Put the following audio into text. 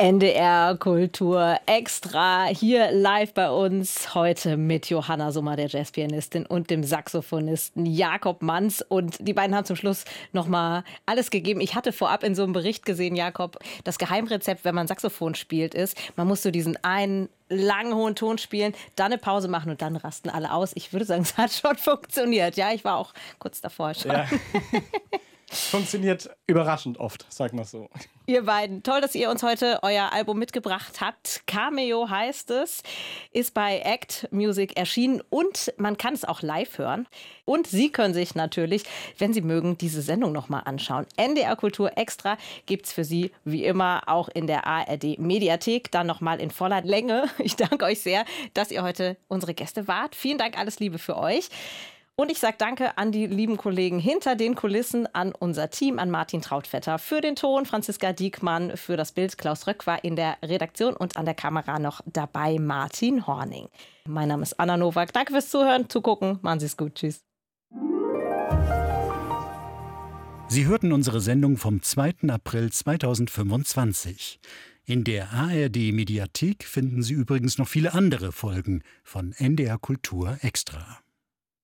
NDR Kultur Extra hier live bei uns heute mit Johanna Summer, der Jazzpianistin, und dem Saxophonisten Jakob Manz. Und die beiden haben zum Schluss nochmal alles gegeben. Ich hatte vorab in so einem Bericht gesehen, Jakob, das Geheimrezept, wenn man Saxophon spielt, ist, man muss so diesen einen langen, hohen Ton spielen, dann eine Pause machen und dann rasten alle aus. Ich würde sagen, es hat schon funktioniert. Ja, ich war auch kurz davor schon. Ja. Funktioniert überraschend oft, sag mal so. Ihr beiden, toll, dass ihr uns heute euer Album mitgebracht habt. Cameo heißt es, ist bei Act Music erschienen und man kann es auch live hören. Und Sie können sich natürlich, wenn Sie mögen, diese Sendung nochmal anschauen. NDR Kultur Extra gibt es für Sie wie immer auch in der ARD Mediathek, dann nochmal in voller Länge. Ich danke euch sehr, dass ihr heute unsere Gäste wart. Vielen Dank, alles Liebe für euch. Und ich sage danke an die lieben Kollegen hinter den Kulissen, an unser Team, an Martin Trautvetter für den Ton, Franziska Diekmann für das Bild, Klaus Röck war in der Redaktion und an der Kamera noch dabei Martin Horning. Mein Name ist Anna Nowak. Danke fürs Zuhören, Zugucken. Machen Sie es gut. Tschüss. Sie hörten unsere Sendung vom 2. April 2025. In der ARD Mediathek finden Sie übrigens noch viele andere Folgen von NDR Kultur Extra.